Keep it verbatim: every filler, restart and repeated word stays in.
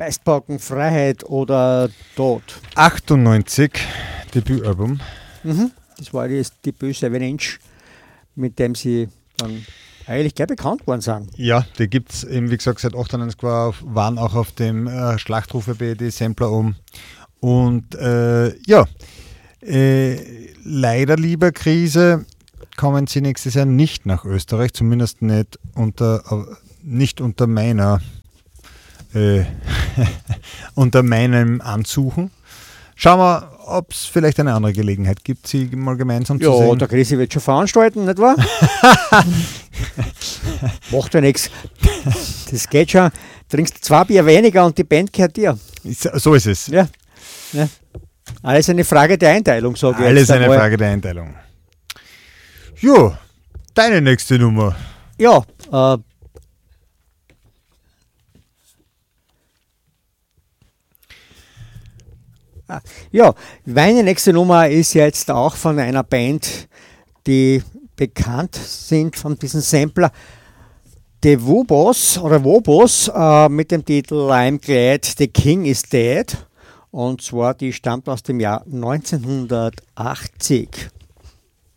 Festpacken, Freiheit oder Tod. achtundneunzig, Debütalbum. Mhm. Das war das Debüt Seven Inch, mit dem sie dann eigentlich gleich bekannt geworden sind. Ja, die gibt es eben, wie gesagt, seit achtundneunzig war auf, waren auch auf dem äh, Schlachtrufe B D Sampler um. Und äh, ja, äh, leider, lieber Krise, kommen sie nächstes Jahr nicht nach Österreich, zumindest nicht unter, äh, nicht unter meiner äh, unter meinem Ansuchen. Schauen wir, ob es vielleicht eine andere Gelegenheit gibt, sie mal gemeinsam Ja, zu sehen. Ja, der Krise wird schon veranstalten, nicht wahr? Macht ja nichts. Das geht schon. Trinkst zwei Bier weniger und die Band gehört dir. So ist es. Ja. Ja. Alles eine Frage der Einteilung, sage ich. Alles eine Frage der Einteilung. Jo, deine nächste Nummer. Ja, äh, ja, meine nächste Nummer ist jetzt auch von einer Band, die bekannt sind von diesem Sampler, The Wobos oder Wobos äh, mit dem Titel I'm Glad the King is Dead. Und zwar, die stammt aus dem Jahr neunzehnhundertachtzig.